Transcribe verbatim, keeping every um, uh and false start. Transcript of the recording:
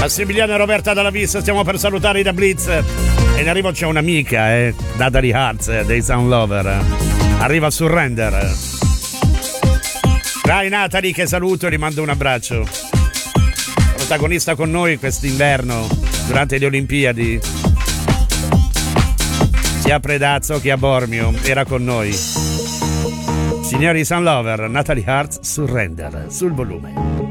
Massimiliano e Roberta dalla Vis, stiamo per salutare i da Blitz. E in arrivo c'è un'amica, eh, Natalie Hearts dei Sound Lover. Arriva Surrender. Dai Natalie, che saluto e gli mando un abbraccio. Protagonista con noi quest'inverno durante le Olimpiadi. Sia a Predazzo che a Bormio era con noi. Signori Sound Lover, Natalie Hearts, Surrender, sul volume.